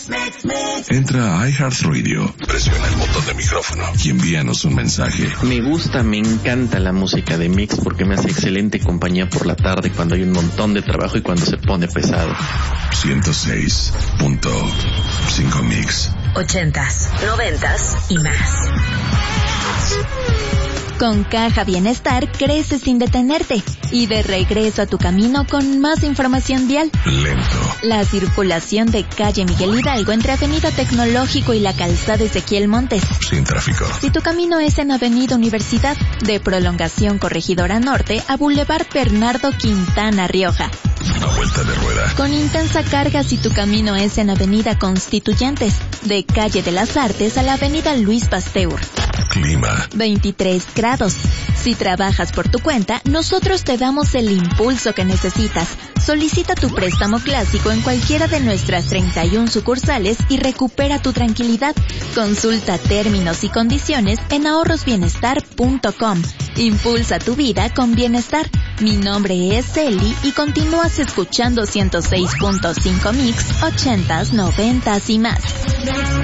Entra a iHeartRadio, presiona el botón de micrófono y envíanos un mensaje. Me encanta la música de Mix porque me hace excelente compañía por la tarde cuando hay un montón de trabajo y cuando se pone pesado. 106.5 Mix. 80s, 90s y más. Con Caja Bienestar creces sin detenerte y de regreso a tu camino con más información vial. Lento. La circulación de calle Miguel Hidalgo entre Avenida Tecnológico y la calzada Ezequiel Montes. Sin tráfico. Si tu camino es en Avenida Universidad, de Prolongación Corregidora Norte a Boulevard Bernardo Quintana Rioja. A vuelta de rueda. Con intensa carga si tu camino es en Avenida Constituyentes, de Calle de las Artes a la Avenida Luis Pasteur. Clima. 23 grados. Si trabajas por tu cuenta, nosotros te damos el impulso que necesitas. Solicita tu préstamo clásico en cualquiera de nuestras 31 sucursales y recupera tu tranquilidad. Consulta términos y condiciones en ahorrosbienestar.com. Impulsa tu vida con bienestar. Mi nombre es Eli y continúas escuchando 106.5 Mix, 80s, 90s y más.